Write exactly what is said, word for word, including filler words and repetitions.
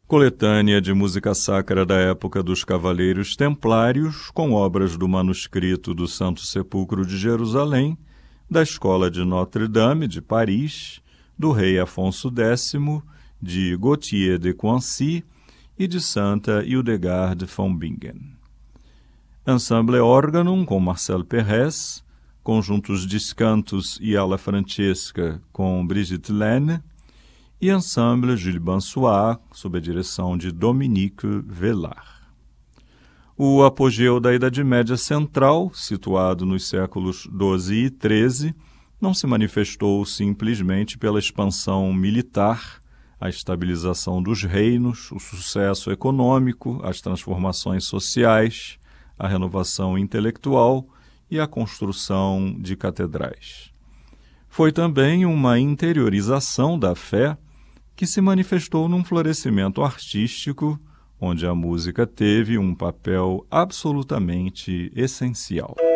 Coletânea de música sacra da época dos Cavaleiros Templários, com obras do manuscrito do Santo Sepulcro de Jerusalém, da Escola de Notre-Dame de Paris, do rei Afonso X, de Gauthier de Quancy e de Santa Hildegard von Bingen. Ensemble Organum com Marcel Perez, conjuntos Discantus e Alla Francesca com Brigitte Lehne, e Ensemble Jules Bansoir, sob a direção de Dominique Vellard. O apogeu da Idade Média Central, situado nos séculos doze e treze, não se manifestou simplesmente pela expansão militar, a estabilização dos reinos, o sucesso econômico, as transformações sociais, a renovação intelectual e a construção de catedrais. Foi também uma interiorização da fé que se manifestou num florescimento artístico, onde a música teve um papel absolutamente essencial.